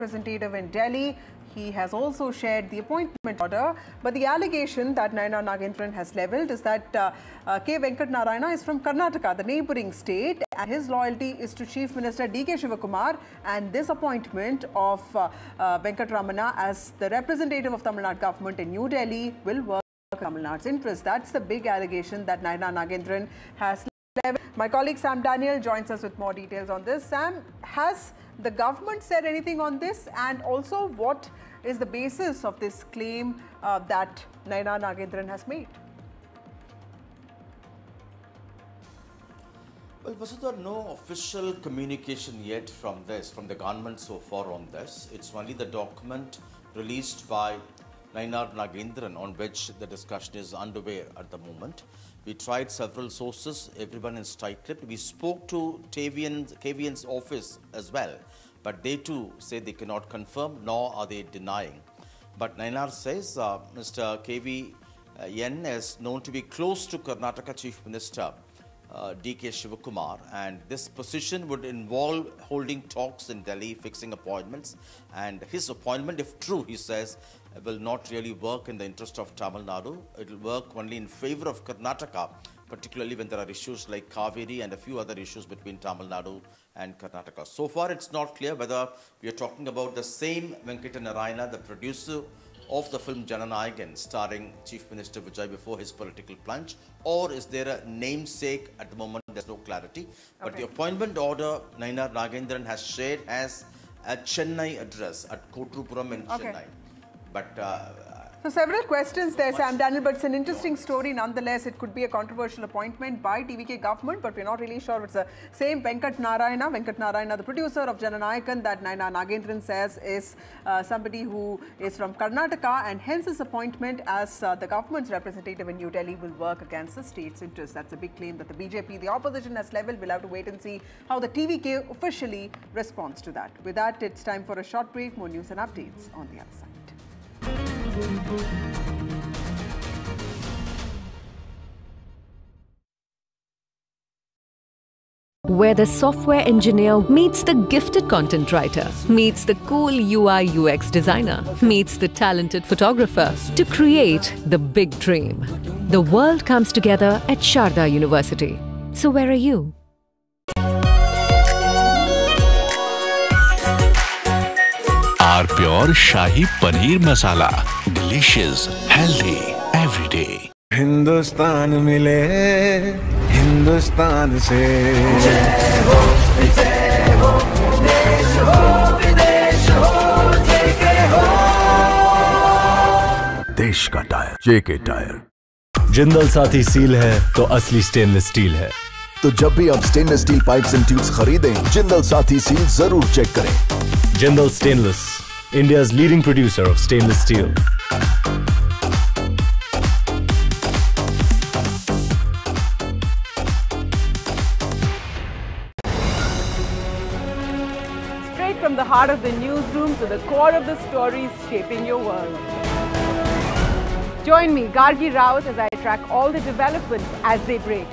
representative in Delhi. He has also shared the appointment order, but the allegation that Naina Nagendran has levelled is that K. Venkat Narayana is from Karnataka, the neighbouring state, and his loyalty is to Chief Minister D.K. Shivakumar, and this appointment of Venkat Ramana as the representative of Tamil Nadu government in New Delhi will work in Tamil Nadu's interest. That's the big allegation that Naina Nagendran has levelled. My colleague Sam Daniel joins us with more details on this. Sam, has the government said anything on this, and also what is the basis of this claim that Naina Nagendran has made? Well, Vasudha, no official communication yet from the government so far on this. It's only the document released by Naina Nagendran on which the discussion is underway at the moment. We tried several sources, everyone is tight-lipped. We spoke to KVN's office as well, but they too say they cannot confirm, nor are they denying. But Nainar says Mr. KVN is known to be close to Karnataka Chief Minister D.K. Shivakumar, and this position would involve holding talks in Delhi, fixing appointments, and his appointment, if true, he says, will not really work in the interest of Tamil Nadu. It will work only in favor of Karnataka, particularly when there are issues like Kaveri and a few other issues between Tamil Nadu and Karnataka. So far, it's not clear whether we are talking about the same Venkata Narayana, the producer of the film Jananayagan, starring Chief Minister Vijay before his political plunge, or is there a namesake? At the moment, there's no clarity. But the appointment order Naina Nagendran has shared as a Chennai address at Kottuppuram in Chennai. But so several questions there, Sam Daniel, but it's an interesting story nonetheless. It could be a controversial appointment by TVK government, but we're not really sure it's the same Venkat Narayana, the producer of Jananayagan, that Naina Nagendran says is somebody who is from Karnataka, and hence his appointment as the government's representative in New Delhi will work against the state's interests. That's a big claim that the BJP, the opposition, has levelled. We'll have to wait and see how the TVK officially responds to that. With that, it's time for a short break. More news and updates on the other side. Where the software engineer meets the gifted content writer, meets the cool UI UX designer, meets the talented photographer to create the big dream. The world comes together at Sharda University. So where are you? Pure Shahi Paneer Masala. Delicious, healthy, every day. Hindustan मिले हिंदुस्तान से जय हो देश हो विदेश हो जेके हो देश का टायर जेके टायर जिंदल साथी सील है तो असली स्टेनलेस स्टील है। तो जब भी आप stainless steel pipes and tubes खरीदें, जिंदल साथी सील जरूर चेक करें। Jindal stainless, India's leading producer of stainless steel. Straight from the heart of the newsroom to the core of the stories shaping your world. Join me, Gargi Raut, as I track all the developments as they break.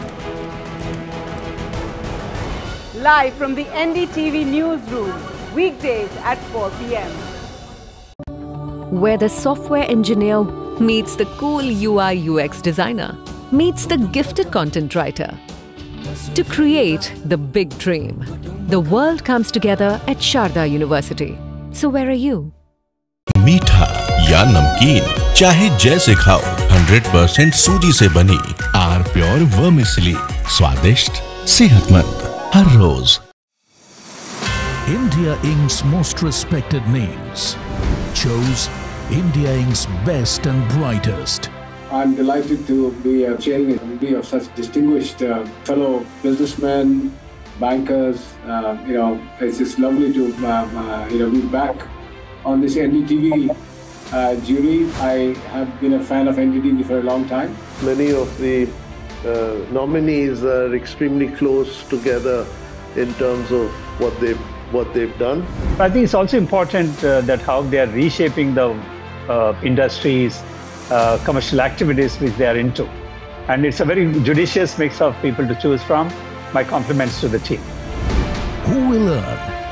Live from the NDTV newsroom. Weekdays at 4 p.m. Where the software engineer meets the cool UI UX designer, meets the gifted content writer to create the big dream. The world comes together at Sharda University. So where are you? मीठा या नमकीन, चाहे जैसे खाओ, 100% सूजी से बनी are pure vermicelli, स्वादिष्ट, सेहतमंद, हर रोज। India Inc.'s most respected names chose India Inc.'s best and brightest. I'm delighted to be chairing a committee of such distinguished fellow businessmen, bankers. It's just lovely to be back on this NDTV jury. I have been a fan of NDTV for a long time. Many of the nominees are extremely close together in terms of what they've done. I think it's also important that how they are reshaping the industries, commercial activities which they are into. And it's a very judicious mix of people to choose from. My compliments to the team. Who will earn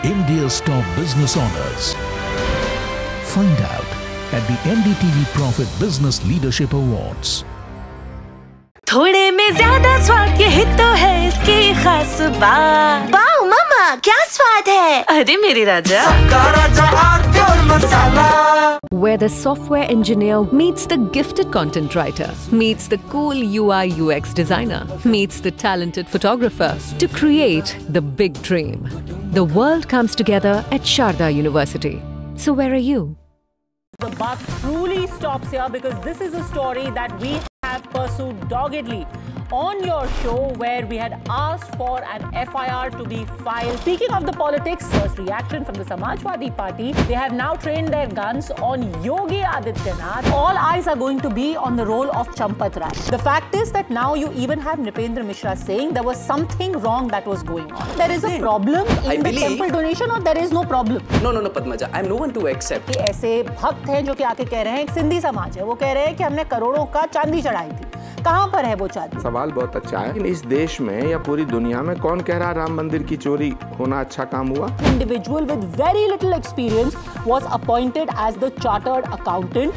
India's top business honors. Find out at the NDTV Profit Business Leadership Awards. थोड़े में ज्यादा स्वाद, यही तो है इसकी खास बात। वाओ मामा, क्या स्वाद है? अरे मेरे राजा, सबका राजा आरती और मसाला। Where the software engineer meets the gifted content writer, meets the cool UI UX designer, meets the talented photographer to create the big dream. The world comes together at Sharda University. So where are you? The buck truly stops here because this is a story that we have pursued doggedly on your show, where we had asked for an FIR to be filed. Speaking of the politics, first reaction from the Samajwadi Party, they have now trained their guns on Yogi Adityanath. All eyes are going to be on the role of Champat Rai. The fact is that now you even have Nripendra Mishra saying there was something wrong that was going on. There is a problem in the temple donation, or there is no problem? No, Padmaja, I am no one to accept. ऐसे भक्त हैं जो कि आके कह रहे हैं, एक सिंधी समाज है, वो कह रहे हैं कि हमने करोड़ों का चांदी चढ़ाई थी। कहाँ पर है वो चांदी? सवाल बहुत अच्छा है, लेकिन इस देश में या पूरी दुनिया में कौन कह रहा राम मंदिर की चोरी होना अच्छा काम हुआ? Individual with very little experience was appointed as the chartered accountant.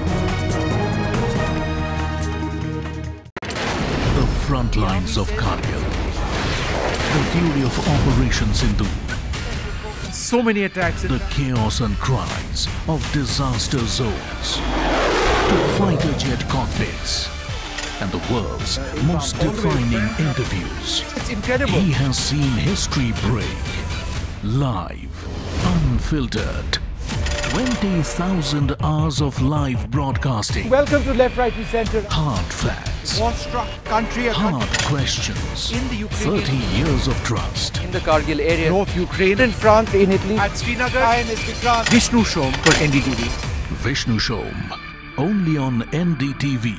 The front lines of Kargil. The fury of Operation Sindhu. So many attacks. The chaos and cries of disaster zones. To fighter jet cockpits. And the world's most defining interviews. It's incredible. He has seen history break. Live, unfiltered. 20,000 hours of live broadcasting. Welcome to Left, Right and Centre. Hard facts. War-struck country. Hard questions. In the Ukraine. 30 years of trust. In the Kargil area. North Ukraine. In France. In Italy. At Srinagar. INS Vikrant. Vishnu Shom for NDTV. Vishnu Shom. Only on NDTV.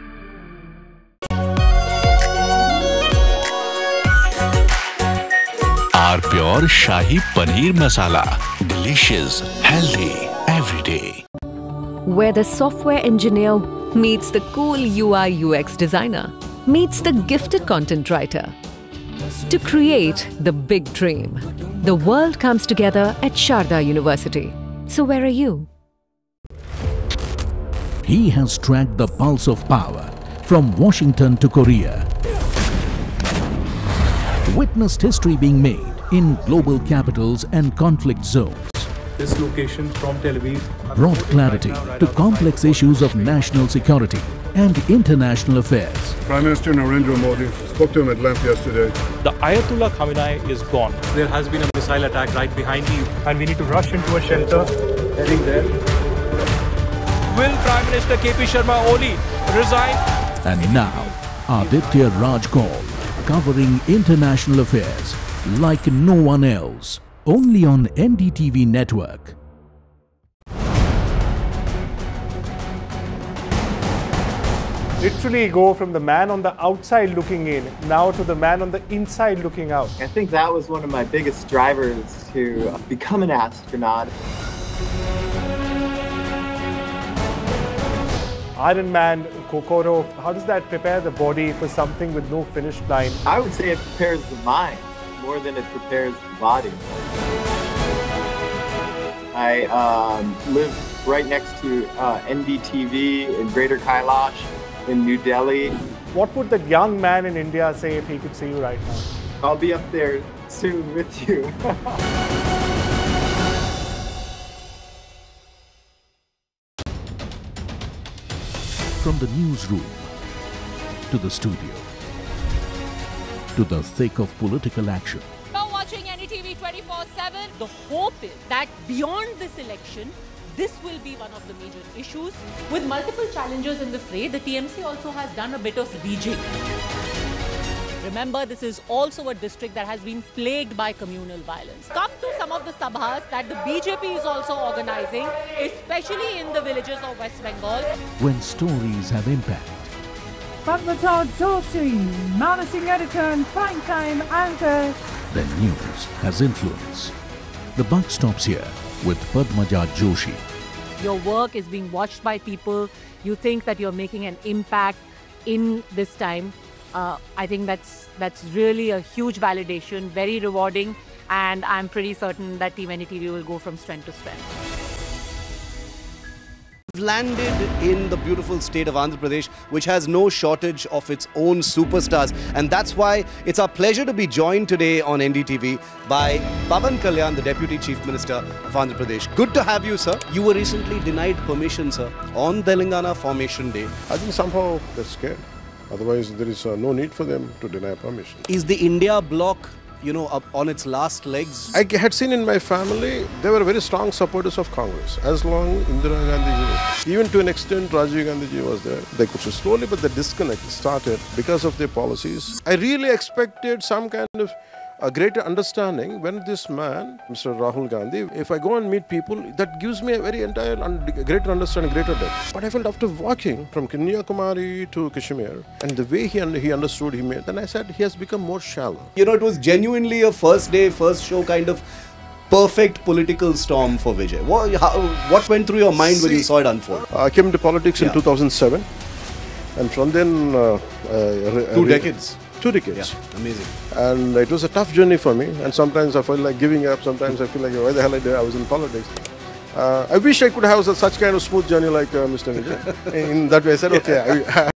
R Pure Shahi Paneer Masala. Delicious, healthy, every day. Where the software engineer meets the cool UI UX designer, meets the gifted content writer to create the big dream. The world comes together at Sharda University. So where are you? He has tracked the pulse of power from Washington to Korea. Witnessed history being made in global capitals and conflict zones. This location from Tel Aviv Brought clarity to complex issues of national security and international affairs. Prime Minister Narendra Modi spoke to him at length yesterday. The Ayatollah Khamenei is gone. There has been a missile attack right behind you, and we need to rush into a shelter. Heading there. Will Prime Minister KP Sharma Oli resign? And now, Aditya Raj Kaul, covering international affairs like no one else, only on NDTV network. Literally go from the man on the outside looking in now to the man on the inside looking out. I think that was one of my biggest drivers to become an astronaut. Iron Man, Kokoro, how does that prepare the body for something with no finish line? I would say it prepares the mind more than it prepares the body. I live right next to NDTV in Greater Kailash in New Delhi. What would the young man in India say if he could see you right now? I'll be up there soon with you. From the newsroom to the studio to the thick of political action. Now watching NDTV 24/7, the hope is that beyond this election, this will be one of the major issues. With multiple challengers in the fray, the TMC also has done a bit of rejigging. Remember, this is also a district that has been plagued by communal violence. Come to some of the sabhas that the BJP is also organizing, especially in the villages of West Bengal. When stories have impact. Padmaja Joshi, managing editor and prime time anchor. Then news has influence. The buck stops here with Padmaja Joshi. Your work is being watched by people. You think that you're making an impact in this time. I think that's really a huge validation, very rewarding, and I'm pretty certain that Team NDTV will go from strength to strength. Landed in the beautiful state of Andhra Pradesh, which has no shortage of its own superstars, and that's why it's our pleasure to be joined today on NDTV by Pawan Kalyan, the Deputy Chief Minister of Andhra Pradesh. Good to have you, sir. You were recently denied permission, sir, on Telangana Formation Day. I think somehow they're scared. Otherwise, there is no need for them to deny permission. Is the India bloc, you know, up on its last legs? I had seen in my family, they were very strong supporters of Congress. As long Indira Gandhi was, even to an extent Rajiv Gandhi was there, they could slowly, but the disconnect started because of their policies. I really expected some kind of a greater understanding when this man, Mr. Rahul Gandhi, if I go and meet people, that gives me a very greater understanding, greater depth. But I felt after walking from Kanyakumari to Kashmir, and the way he understood, then I said he has become more shallow. You know, it was genuinely a first day, first show kind of perfect political storm for Vijay. What went through your mind when you saw it unfold? I came into politics in 2007, and from then... 2 decades. 2 decades. Yeah, amazing. And it was a tough journey for me, and sometimes I felt like giving up, sometimes I feel like, why the hell I was in politics. I wish I could have such kind of smooth journey like Mr. Vijay. In that way, I said, okay.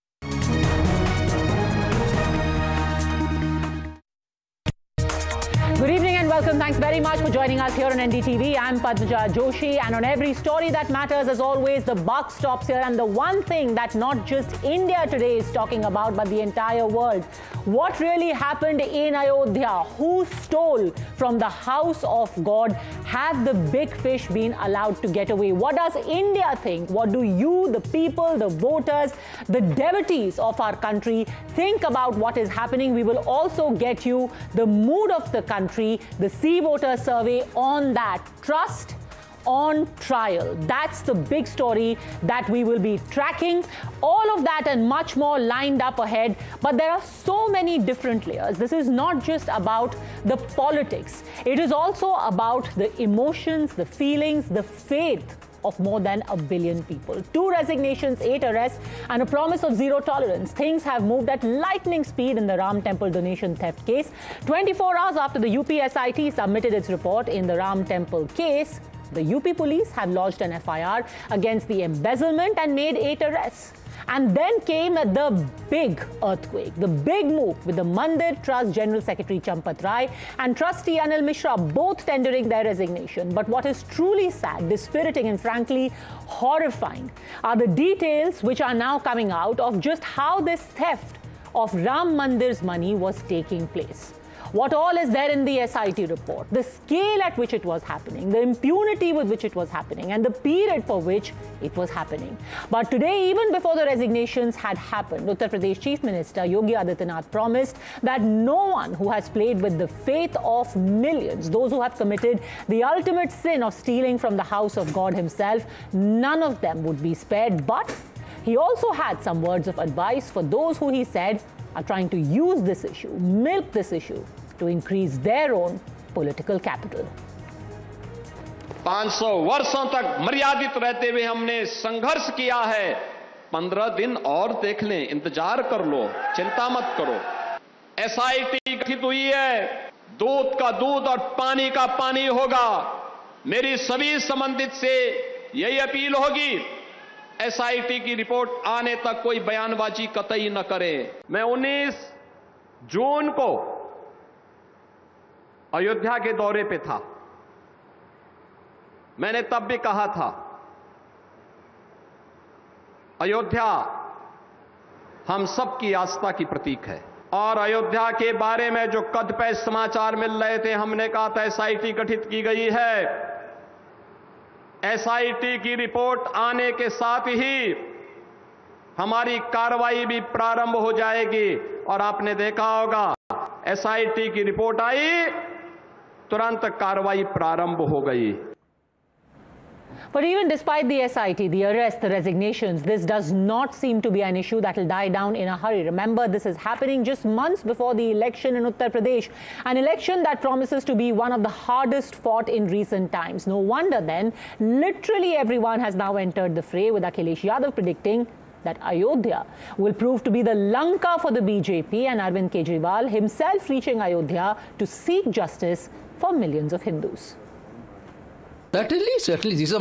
Good evening and welcome. Thanks very much for joining us here on NDTV. I'm Padmaja Joshi, and on every story that matters, as always, the buck stops here. And the one thing that not just India today is talking about, but the entire world. What really happened in Ayodhya? Who stole from the house of God? Have the big fish been allowed to get away? What does India think? What do you, the people, the voters, the devotees of our country think about what is happening? We will also get you the mood of the country, the Sea Voter survey on that. Trust on trial. That's the big story that we will be tracking. All of that and much more lined up ahead. But there are so many different layers. This is not just about the politics. It is also about the emotions, the feelings, the faith of more than 1 billion people. 2 resignations, 8 arrests, and a promise of zero tolerance. Things have moved at lightning speed in the Ram Temple donation theft case. 24 hours after the UPSIT submitted its report in the Ram Temple case, the UP police have lodged an FIR against the embezzlement and made 8 arrests. And then came the big earthquake, the big move with the Mandir Trust General Secretary Champat Rai and Trustee Anil Mishra both tendering their resignation. But what is truly sad, dispiriting and frankly horrifying are the details which are now coming out of just how this theft of Ram Mandir's money was taking place. What all is there in the SIT report, the scale at which it was happening, the impunity with which it was happening, and the period for which it was happening. But today, even before the resignations had happened, Uttar Pradesh Chief Minister Yogi Adityanath promised that no one who has played with the faith of millions, those who have committed the ultimate sin of stealing from the house of God himself, none of them would be spared. But he also had some words of advice for those who, he said, are trying to use this issue, milk this issue, to increase their own political capital. 500 वर्षों तक मर्यादित रहते हुए हमने संघर्ष किया है. 15 दिन और देख लें, इंतजार कर लो, चिंता मत करो. SIT गठित हुई है, दूध का दूध और पानी का पानी होगा. मेरी सभी संबंधित से यही अपील होगी, SIT की रिपोर्ट आने तक कोई बयानबाजी कतई न करें. मैं 19 जून को अयोध्या के दौरे पे था. मैंने तब भी कहा था, अयोध्या हम सबकी आस्था की प्रतीक है. और अयोध्या के बारे में जो कदपे समाचार मिल रहे थे, हमने कहा था SIT गठित की गई है. SIT की रिपोर्ट आने के साथ ही हमारी कार्रवाई भी प्रारंभ हो जाएगी. और आपने देखा होगा, SIT की रिपोर्ट आई, तुरंत कार्रवाई प्रारंभ हो गई. But even despite the SIT, the arrests, the resignations, this does not seem to be an issue that will die down in a hurry. Remember, this is happening just months before the election in Uttar Pradesh, an election that promises to be one of the hardest fought in recent times. No wonder then, literally everyone has now entered the fray, with Akhilesh Yadav predicting that Ayodhya will prove to be the Lanka for the BJP, and Arvind Kejriwal himself reaching Ayodhya to seek justice for millions of Hindus. Certainly, these are